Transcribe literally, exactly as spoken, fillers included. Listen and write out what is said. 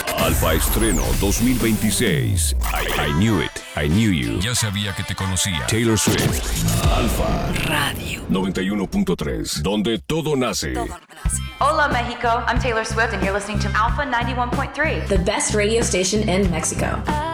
Alfa Estreno dos mil veintiséis. I, I Knew It, I Knew You. Ya sabía que te conocía. Taylor Swift. Alfa Radio noventa y uno punto tres, donde todo nace. Todo nace. Hola, Mexico. I'm Taylor Swift, and you're listening to Alpha ninety-one point three. The best radio station in Mexico.